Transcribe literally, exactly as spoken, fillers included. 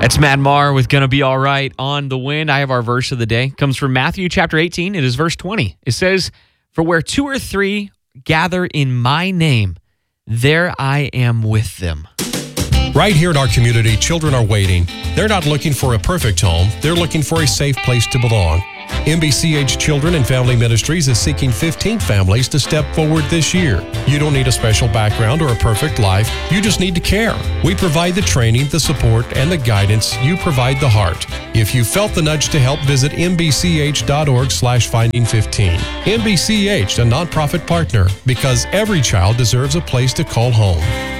That's Matt Maher with Gonna Be All Right on the Wind. I have our verse of the day. It comes from Matthew chapter eighteen. It is verse twenty. It says, "For where two or three gather in my name, there I am with them." Right here in our community, children are waiting. They're not looking for a perfect home. They're looking for a safe place to belong. M B C H Children and Family Ministries is seeking fifteen families to step forward this year. You don't need a special background or a perfect life. You just need to care. We provide the training, the support, and the guidance. You provide the heart. If you felt the nudge to help, visit m b c h dot org slash finding fifteen. M B C H, a nonprofit partner, because every child deserves a place to call home.